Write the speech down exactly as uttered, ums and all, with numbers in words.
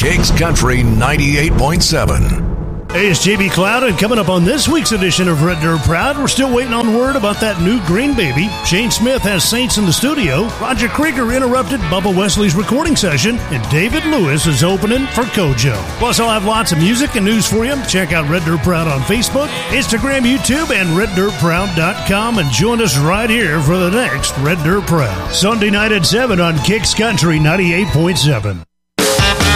Kicks Country ninety-eight point seven. Hey, it's J B Cloud, and coming up on this week's edition of Red Dirt Proud, we're still waiting on word about that new Green Baby. Shane Smith has Saints in the studio. Roger Krieger interrupted Bubba Wesley's recording session, and David Lewis is opening for Kojo. Plus, I'll have lots of music and news for you. Check out Red Dirt Proud on Facebook, Instagram, YouTube, and red dirt proud dot com, and join us right here for the next Red Dirt Proud. Sunday night at seven on Kicks Country ninety-eight point seven.